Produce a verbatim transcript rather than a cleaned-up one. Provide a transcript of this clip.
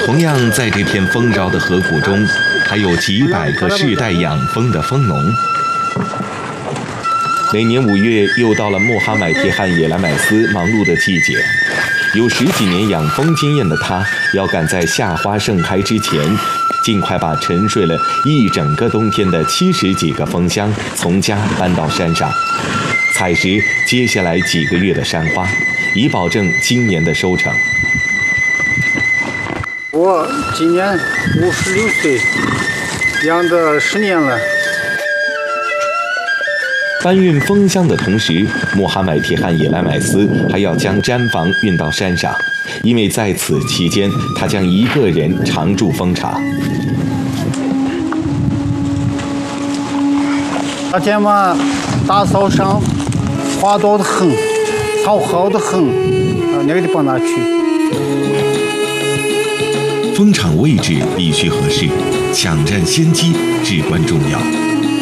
同样，在这片丰饶的河谷中，还有几百个世代养蜂的蜂农。每年五月，又到了穆哈买提汗野兰买斯忙碌的季节。有十几年养蜂经验的他，要赶在夏花盛开之前，尽快把沉睡了一整个冬天的七十几个蜂箱从家搬到山上，采食接下来几个月的山花，以保证今年的收成。 我今年五十六岁，养的十年了。 搬运蜂箱的同时，穆哈买提汗野兰买斯还要将毡房运到山上，因为在此期间，他将一个人常驻蜂场。 那天嘛，大草上花多的很，草好的很，啊，那个地方拿去。 蜂场位置必须合适，抢占先机至关重要。